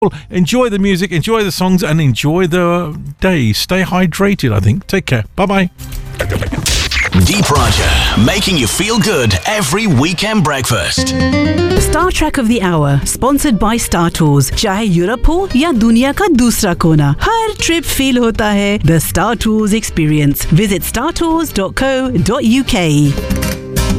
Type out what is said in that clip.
Enjoy the music, enjoy the songs, and enjoy the day. Stay hydrated, I think. Take care. Bye-bye. Deep Roger, making you feel good every weekend breakfast. Star Trek of the Hour, sponsored by Star Tours. चाहे Europe हो या दुनिया का दूसरा कोना, हर trip feel होता है The Star Tours Experience. Visit startours.co.uk.